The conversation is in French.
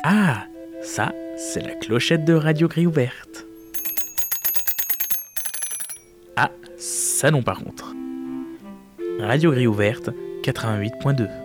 Ah, ça, c'est la clochette de Radio Grille Ouverte. Ah, ça non par contre. Radio Grille Ouverte, 88.2.